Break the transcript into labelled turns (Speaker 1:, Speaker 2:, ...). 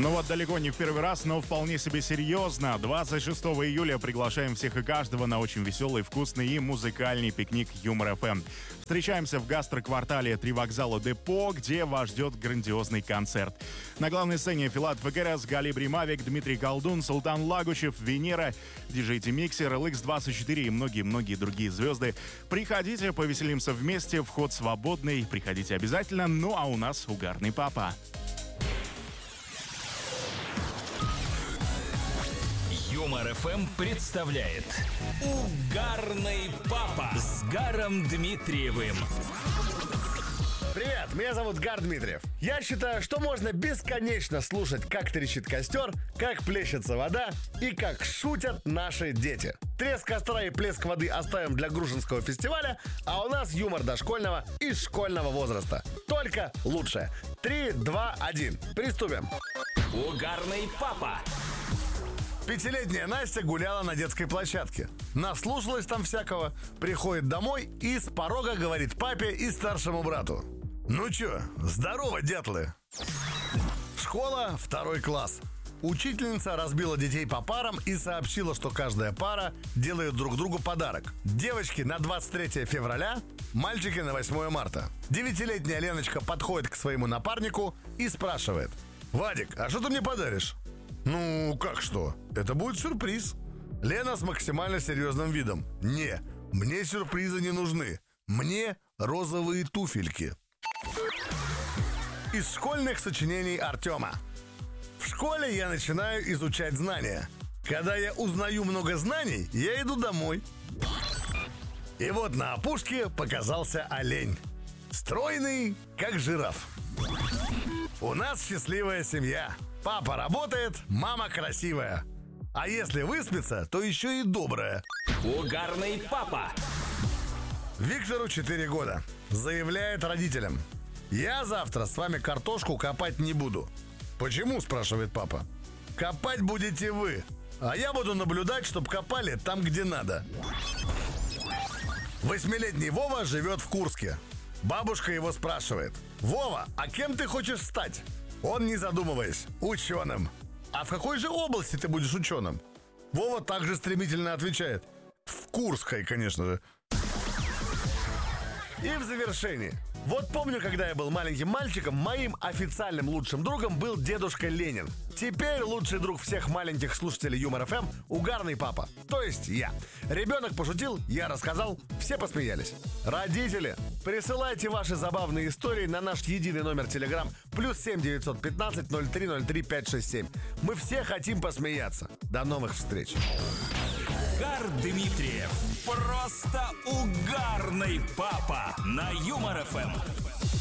Speaker 1: Ну вот далеко не в первый раз, но вполне себе серьезно. 26 июля приглашаем всех и каждого на очень веселый, вкусный и музыкальный пикник Юмор ФМ. Встречаемся в гастроквартале «Три вокзала Депо», где вас ждет грандиозный концерт. На главной сцене Филат Вегерас, Галибри Мавик, Дмитрий Колдун, Султан Лагучев, Венера, диджей Миксер, LX24 и многие-многие другие звезды. Приходите, повеселимся вместе, вход свободный, приходите обязательно. Ну а у нас угарный папа.
Speaker 2: Юмор ФМ представляет Угарный папа с Гаром Дмитриевым.
Speaker 3: Привет, меня зовут Гар Дмитриев. Я считаю, что можно бесконечно слушать, как трещит костер, как плещется вода и как шутят наши дети. Треск костра и плеск воды оставим для Грушинского фестиваля, а у нас юмор дошкольного и школьного возраста. Только лучшее. 3, 2, 1. Приступим.
Speaker 2: Угарный папа.
Speaker 3: Пятилетняя Настя гуляла на детской площадке. Наслушалась там всякого, приходит домой и с порога говорит папе и старшему брату: «Ну чё, здорово, дятлы!» Школа, 2 класс. Учительница разбила детей по парам и сообщила, что каждая пара делает друг другу подарок. Девочки на 23 февраля, мальчики на 8 марта. 9-летняя Леночка подходит к своему напарнику и спрашивает: «Вадик, а что ты мне подаришь?» «Ну, как что? Это будет сюрприз». Лена с максимально серьезным видом: «Не, мне сюрпризы не нужны. Мне розовые туфельки». Из школьных сочинений Артема. В школе я начинаю изучать знания. Когда я узнаю много знаний, я иду домой. И вот на опушке показался олень. Стройный, как жираф. У нас счастливая семья. Папа работает, мама красивая. А если выспится, то еще и добрая.
Speaker 2: Угарный папа.
Speaker 3: Виктору 4 года. Заявляет родителям: «Я завтра с вами картошку копать не буду». «Почему?» – спрашивает папа. «Копать будете вы, а я буду наблюдать, чтоб копали там, где надо». 8-летний Вова живет в Курске. Бабушка его спрашивает: «Вова, а кем ты хочешь стать?» Он, не задумываясь: «Ученым». «А в какой же области ты будешь ученым?» Вова также стремительно отвечает: «В Курской, конечно же». И в завершении. Вот помню, когда я был маленьким мальчиком, моим официальным лучшим другом был дедушка Ленин. Теперь лучший друг всех маленьких слушателей Юмор ФМ – угарный папа, то есть я. Ребенок пошутил, я рассказал, все посмеялись. Родители, присылайте ваши забавные истории на наш единый номер Telegram +7 915 0303 567. Мы все хотим посмеяться. До новых встреч.
Speaker 2: Гар Дмитриев. Просто угарный папа на Юмор ФМ.